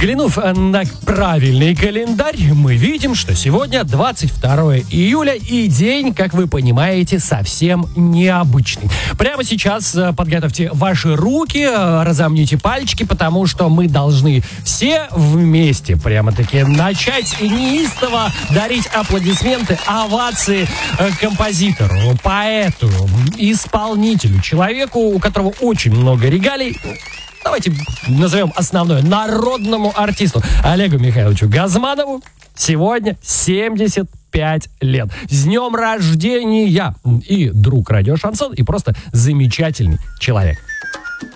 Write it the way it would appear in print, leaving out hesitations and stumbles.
Взглянув на правильный календарь, мы видим, что сегодня 22 июля, и день, как вы понимаете, совсем необычный. Прямо сейчас подготовьте ваши руки, разомните пальчики, потому что мы должны все вместе прямо-таки начать неистово дарить аплодисменты, овации композитору, поэту, исполнителю, человеку, у которого очень много регалий. Давайте назовем основное: народному артисту Олегу Михайловичу Газманову сегодня 75 лет. С днем рождения! И друг радио Шансон, и просто замечательный человек.